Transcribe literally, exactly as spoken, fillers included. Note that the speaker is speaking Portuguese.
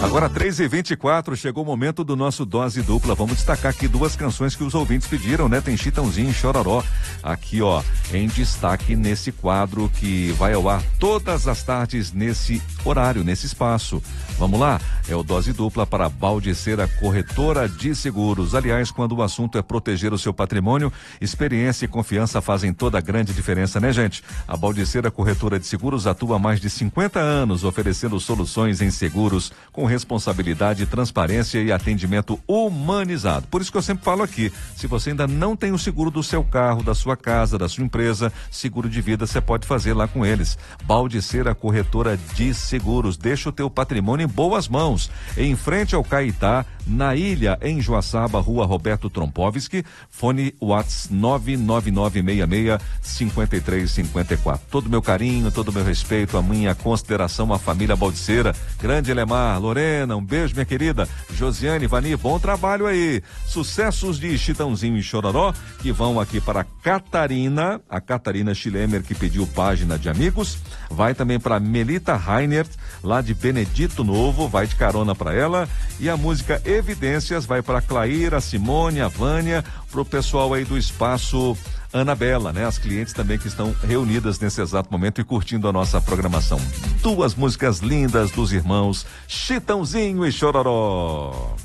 Agora três e vinte e quatro, chegou o momento do nosso Dose Dupla. Vamos destacar aqui duas canções que os ouvintes pediram, né? Tem Chitãozinho e Chororó aqui, ó, em destaque nesse quadro que vai ao ar todas as tardes nesse horário, nesse espaço. Vamos lá? É o Dose Dupla para Baldiceira Corretora de Seguros. Aliás, quando o assunto é proteger o seu patrimônio, experiência e confiança fazem toda a grande diferença, né, gente? A Baldiceira Corretora de Seguros atua há mais de cinquenta anos, oferecendo soluções em seguros com responsabilidade, transparência e atendimento humanizado. Por isso que eu sempre falo aqui, se você ainda não tem o seguro do seu carro, da sua casa, da sua empresa, seguro de vida você pode fazer lá com eles. Baldiceira Corretora de Seguros, deixa o teu patrimônio em boas mãos. Em frente ao Caetá, na Ilha, em Joaçaba, Rua Roberto Trompovski, fone WhatsApp nove nove nove seis seis cinco três cinco quatro. Todo o meu carinho, todo o meu respeito, a minha consideração à família Baldiceira. Grande Elemar, Lorena, um beijo, minha querida. Josiane, Vani, bom trabalho aí. Sucessos de Chitãozinho e Chororó, que vão aqui para Catarina, a Catarina Schlemer, que pediu página de amigos. Vai também para Melita Rainer, lá de Benedito Novo, vai de carona para ela. E a música Evidências vai para Claíra, Simone, a Vânia, pro pessoal aí do espaço Anabela, né? As clientes também que estão reunidas nesse exato momento e curtindo a nossa programação. Duas músicas lindas dos irmãos Chitãozinho e Chororó.